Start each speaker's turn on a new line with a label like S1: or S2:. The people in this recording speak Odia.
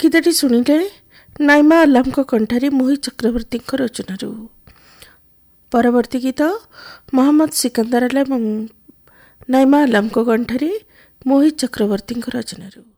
S1: ଗୀତଟି ଶୁଣିଲେ ନାଇମା ଆଲାମଙ୍କ କଣ୍ଠରେ ମୋହିତ ଚକ୍ରବର୍ତ୍ତୀଙ୍କ ରଚନାରୁ। ପରବର୍ତ୍ତୀ ଗୀତ ମହମ୍ମଦ ସିକନ୍ଦର ଆଲା ଏବଂ ନାଇମା ଆଲାମଙ୍କ କଣ୍ଠରେ ମୋହିତ ଚକ୍ରବର୍ତ୍ତୀଙ୍କ ରଚନାରୁ।